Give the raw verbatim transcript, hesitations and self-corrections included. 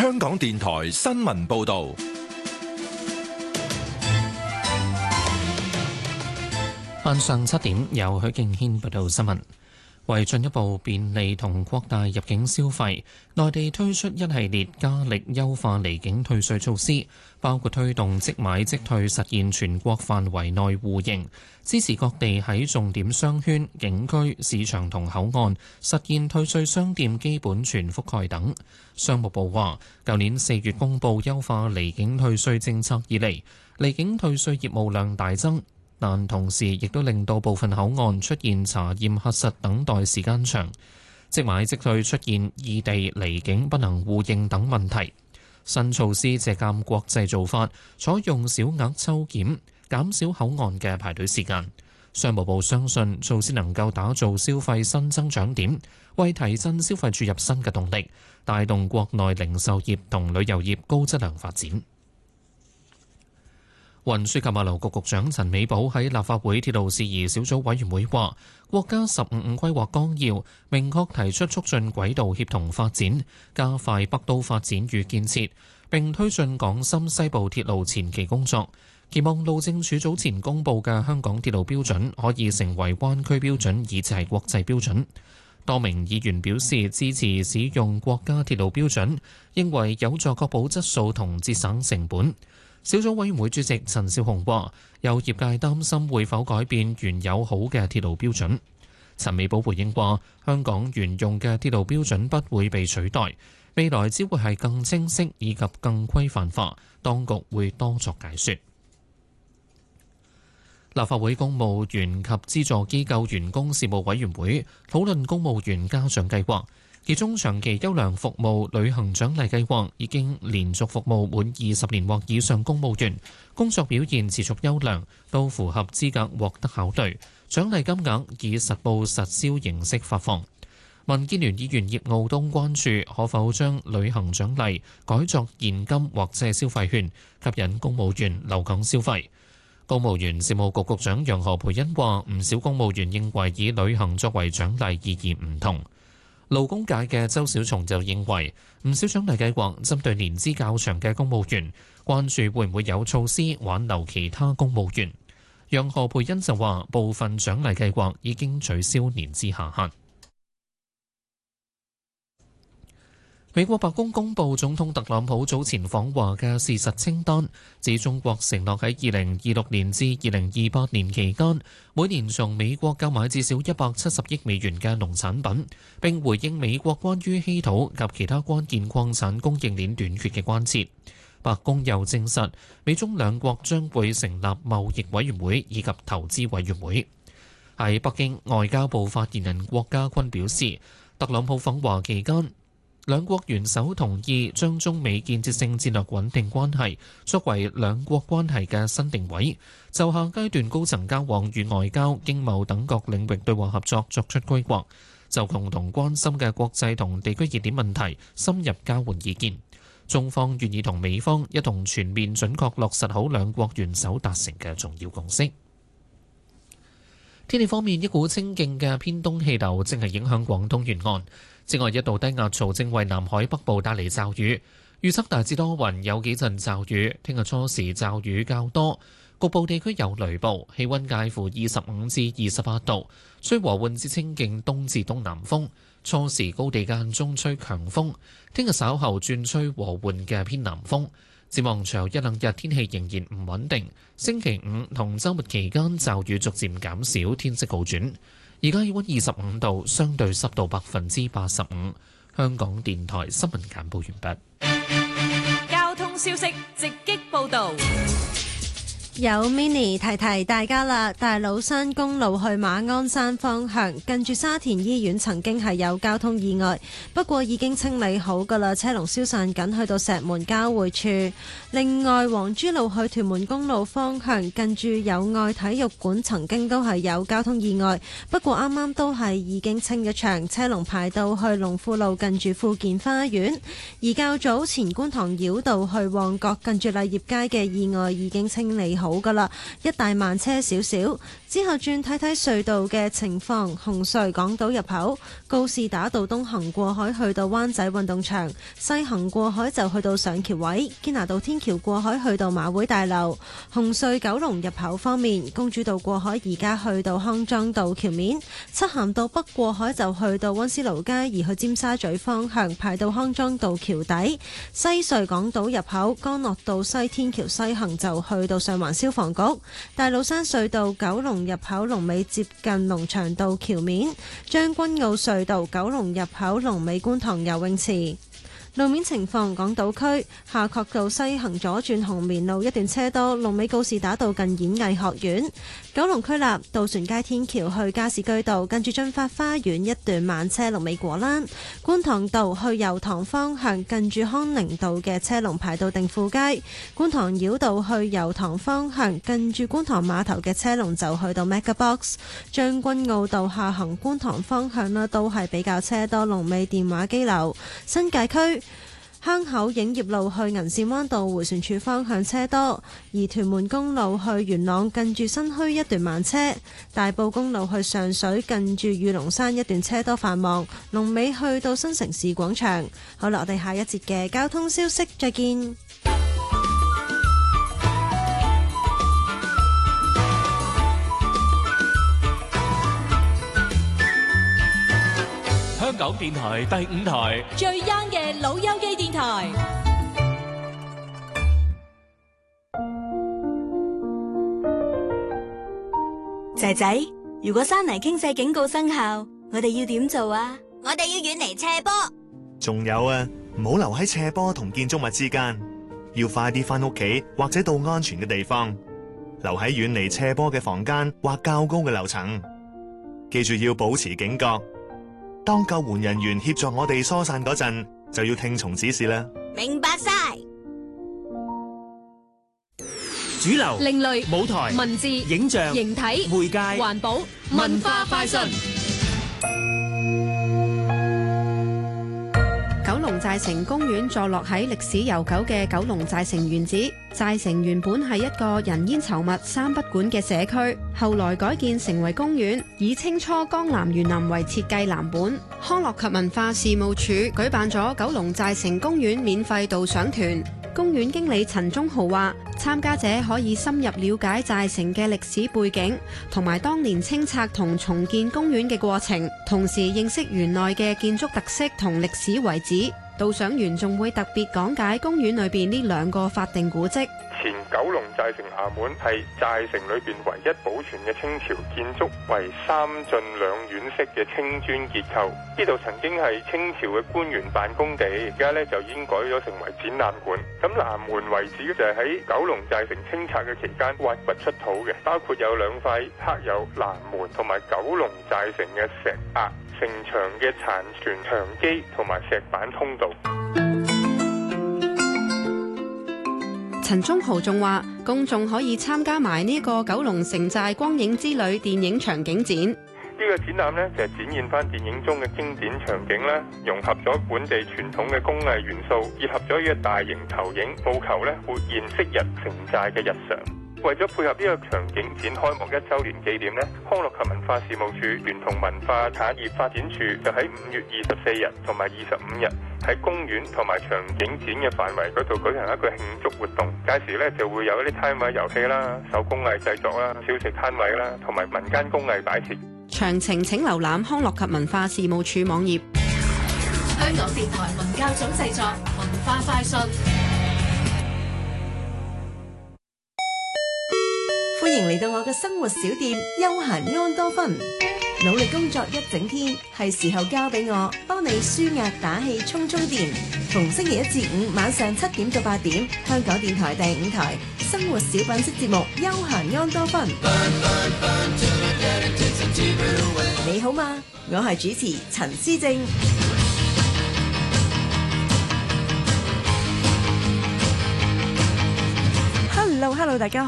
香港電台新聞報道。 晚上七點，由許敬軒報道新聞。為進一步便利同擴大入境消費，內地推出一系列加力優化離境退稅措施，包括推動即買即退實現全國範圍內互認，支持各地喺重點商圈、景區、市場同口岸實現退稅商店基本全覆蓋等。商務部話，舊年四月公布優化離境退稅政策以嚟，離境退稅業務量大增。但同時亦都令到部分口岸出現查驗核實等待時間長，即買即退出現異地離境不能互認等問題。新措施借鑑國際做法，採用小額抽檢，減少口岸嘅排隊時間。商務部相信措施能夠打造消費新增長點，為提振消費注入新嘅動力，帶動國內零售業同旅遊業高質量發展。運輸及物流局局長陳美寶喺立法會鐵路事宜小組委員會話，國家十五五規劃綱要明確提出促進軌道協同發展，加快北都發展與建設，並推進港深西部鐵路前期工作，期望路政署早前公布嘅香港鐵路標準可以成為灣區標準，以至係國際標準。多名議員表示支持使用國家鐵路標準，認為有助確保質素同節省成本。小組委員會主席陳紹雄話，有業界擔心會否改變原有好嘅鐵路標準。陳美寶回應話，香港沿用嘅鐵路標準不會被取代，未來只會係更清晰以及更規範化，當局會多作解說。立法會公務員及資助機構員工事務委員會討論公務員家長計劃，其中長期優良服務旅行獎勵計劃已經連續服務滿二十年或以上公務員，工作表現持續優良，都符合資格獲得考慮，獎勵金額以實報實銷形式發放。民建聯議員葉傲東關注可否將旅行獎勵改作現金或者消費券，吸引公務員留港消費。公務員事務局局長楊何蓓茵話，唔少公務員認為以旅行作為獎勵意義唔同。勞工界嘅周小松就認為，唔少獎勵計劃針對年資較長嘅公務員，關注會唔會有措施挽留其他公務員。楊何蓓茵就話，部分獎勵計劃已經取消年資下限。美國白宮公布總統特朗普早前訪華嘅事實清單，指中國承諾喺二零二六年至二零二八年期間，每年從美國購買至少一百七十億美元嘅農產品，並回應美國關於稀土及其他關鍵礦產供應鏈短缺嘅關切。白宮又證實，美中兩國將會成立貿易委員會以及投資委員會。喺北京，外交部發言人郭家坤表示，特朗普訪華期間，兩國元首同意將中美建設性戰略穩定關係作為兩國關係嘅新定位，就下階段高層交往與外交、經貿等各領域對話合作作出規劃，就共同關心嘅國際同地區熱點問題深入交換意見。中方願意同美方一同全面準確落實好兩國元首達成嘅重要共識。天氣方面，一股清勁嘅偏東氣流正係影響廣東沿岸。此外，一道低壓槽正為南海北部帶嚟驟雨，預測大致多雲，有幾陣驟雨。聽日初時驟雨較多，局部地區有雷暴，氣溫介乎二十五至二十八度，吹和緩至清勁東至東南風。初時高地間中吹強風，聽日稍後轉吹和緩嘅偏南風。展望隨後一兩日天氣仍然唔穩定，星期五同週末期間驟雨逐漸減少，天色好轉。而家氣溫二十五度，相對濕度百分之八十五。香港電台新聞簡報完畢。交通消息直擊報導。 有 mini 提提大家啦，大老山公路去馬鞍山方向，近住沙田醫院曾經係有交通意外，不過已經清理好噶啦，車龍消散緊，去到石門交匯處。另外，黃珠路去屯門公路方向，近住友愛體育館曾經都係有交通意外，不過啱啱都係已經清咗場，車龍排到去龍富路近住富健花園。而較早前觀塘繞道去旺角近住麗業街嘅意外已經清理好。 好噶啦，一帶慢車少少。之後轉睇睇隧道嘅情況，紅隧港島入口告士打道東行過海去到灣仔運動場，西行過海就去到上橋位，堅拿道天橋過海去到馬會大樓。紅隧九龍入口方面，公主道過海而家去到康莊道橋面，漆咸道北過海就去到溫思勞街，而去尖沙咀方向排到康莊道橋底。西隧港島入口干諾道西天橋西行就去到上環消防局。大老山隧道九龍入口龍尾接近龍翔道橋面，將軍澳隧道九龍入口龍尾觀塘游泳池。路面情況，港島區夏慤道西行左轉紅棉路一段車多，龍尾告士打道近演藝學院。九龍區立渡船街天橋去加士居道近住駿發花園一段慢車，龍尾果欄。觀塘道去油塘方向近住康寧道嘅車龍排到定富街。觀塘繞道去油塘方向近住觀塘碼頭嘅車龍就去到 MegaBox。將軍澳道下行觀塘方向啦，都係比較車多，龍尾電話機樓。新界區坑口影業路去銀線灣道迴旋處方向車多，而屯門公路去元朗近住新墟一段慢車，大埔公路去上水近住御龍山一段車多繁忙，龍尾去到新城市廣場。好啦，我哋下一節嘅交通消息再見。 香港電台第五台最 young 嘅老友記電台。 仔仔，如果山泥傾瀉警告生效，我哋要點做啊？ 我哋要遠離斜坡。 仲有啊，唔好留喺斜坡同建築物之間，要快啲返屋企或者到安全嘅地方，留喺遠離斜坡嘅房間或較高嘅樓層。記住要保持警覺。當救援人員協助我哋疏散嗰陣，就要聽從指示啦。 明白晒。 主流、 另類舞台、 文字、 影像、 形體、 媒介、 環保、文化快訊。 九龍寨城公園坐落喺歷史悠久嘅九龍寨城原址。寨城原本係一個人煙稠密、三不管嘅社區，後來改建成為公園，以清初江南園林為設計藍本。康樂及文化事務署舉辦咗九龍寨城公園免費導賞團。公園經理陳忠豪話，參加者可以深入了解寨城嘅歷史背景，同埋當年清拆同重建公園嘅過程，同時認識園內嘅建築特色同歷史遺址。導賞員仲會特別講解公園裏邊呢兩個法定古蹟。 前九龍寨城衙門係寨城裏邊唯一保存嘅清朝建築，為三進兩院式嘅青磚結構。呢度曾經係清朝嘅官員辦公地，而家咧就已經改咗成為展覽館。咁南門遺址就係喺九龍寨城清拆嘅期間挖掘出土嘅，包括有兩塊刻有南門同埋九龍寨城嘅石額、城牆嘅殘存牆基同埋石板通道。 陳忠豪仲話，公眾可以參加埋呢個九龍城寨光影之旅電影場景展。 呢個展覽呢，就係展現翻電影中嘅經典場景啦，融合咗本地傳統嘅工藝元素，結合咗呢個大型投影，務求咧活現昔日城寨嘅日常。為咗配合呢個場景展開幕一週年紀念呢，康樂及文化事務署聯同文化產業發展處就喺五月二十四日同埋二十五日喺公園同埋場景展嘅範圍嗰度舉行一個慶祝活動。屆時呢就會有一啲攤位遊戲啦、手工藝製作啦、小食攤位啦，同埋民間工藝擺設。 詳情請瀏覽康樂及文化事務署網頁。 香港電台文教組製作文化快訊。 歡迎嚟到我嘅生活小店休閒安多芬。努力工作一整天，係時候交俾我幫你舒壓打氣充充電。逢星期一至五晚上七點到八點，香港電台第五台生活小品式節目休閒安多芬。你好嗎？我係主持陳思正。Hello，Hello， 大家好。